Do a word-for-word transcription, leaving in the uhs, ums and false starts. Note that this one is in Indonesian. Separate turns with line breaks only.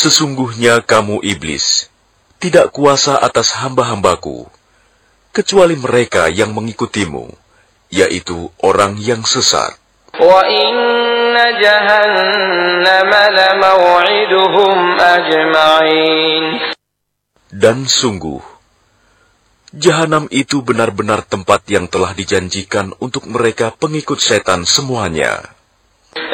Sesungguhnya kamu iblis, tidak kuasa atas hamba-hambaku, kecuali mereka yang mengikutimu, yaitu orang yang sesat.
Wa inna jahannama lamaw'iduhum ajma'in.
Dan sungguh, Jahanam itu benar-benar tempat yang telah dijanjikan untuk mereka pengikut setan semuanya.